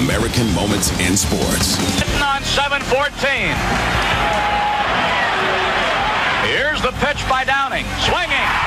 American moments in sports. On 7-14. Here's the pitch by Downing. Swinging.